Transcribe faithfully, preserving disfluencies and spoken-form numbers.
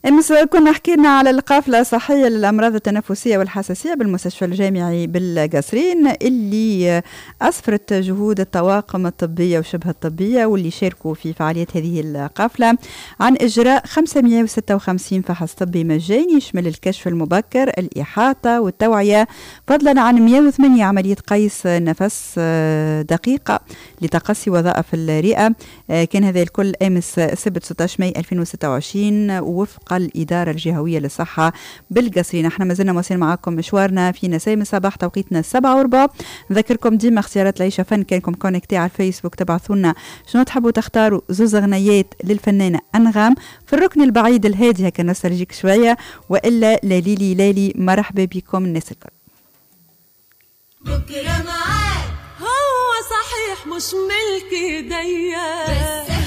امس كنا حكينا على القافلة الصحية للأمراض التنفسية والحساسية بالمستشفى الجامعي بالقصرين اللي أسفرت جهود الطواقم الطبية وشبه الطبية واللي شاركوا في فعالية هذه القافلة عن إجراء خمسمئة وستة وخمسين فحص طبي مجاني يشمل الكشف المبكر، الإحاطة والتوعية، فضلا عن مئة وثمانية عملية قيس نفس دقيقة لتقصي وظائف الرئة. كان هذا الكل أمس السبت ستة عشر ماي ألفين وستة وعشرين وفق الإدارة الجهوية للصحة بالقصرين. احنا ما زلنا مواصلين معكم مشوارنا في نسيم الصباح توقيتنا السبعة وربع. نذكركم ديما اختيارات العيشة فن، كانكم كونكتي على الفيسبوك تبعثونا شنو تحبوا تختاروا، زوز غنيات للفنانة أنغام في الركن البعيد الهادي هكا نوستالجيك شوية، وإلا لاليلي لالي مرحبا بكم الناس الكل. بكرة معاك هو صحيح مش ملك ايديا،